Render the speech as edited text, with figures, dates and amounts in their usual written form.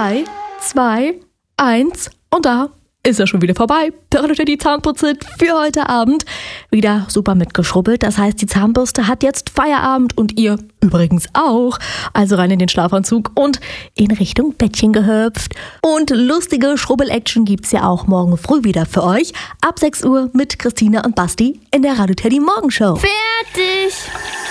3, 2, 1 und da ist er schon wieder vorbei. Der die Zahnputze für heute Abend. Wieder super mitgeschrubbelt. Das heißt, die Zahnbürste hat jetzt Feierabend und ihr übrigens auch. Also rein in den Schlafanzug und in Richtung Bettchen gehüpft. Und lustige Schrubbel-Action gibt's ja auch morgen früh wieder für euch. Ab 6 Uhr mit Christina und Basti in der Radio Teddy Morgenshow. Fertig!